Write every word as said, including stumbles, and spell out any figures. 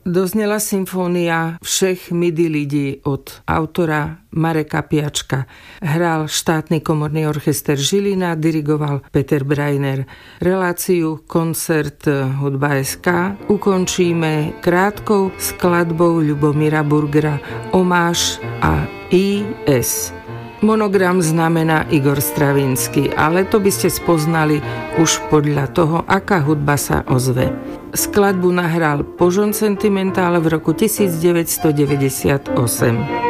Doznela symfónia Všech midi lidí od autora Mareka Piačka. Hral štátny komorný orchester Žilina, dirigoval Peter Breiner. Reláciu Koncert hudba bodka es ká ukončíme krátkou skladbou Ľubomíra Burgera Omáš a í es. Monogram znamená Igor Stravinsky, ale to by ste spoznali už podľa toho, aká hudba sa ozve. Skladbu nahral Požon Sentimentál v roku devätnásťstodeväťdesiatosem.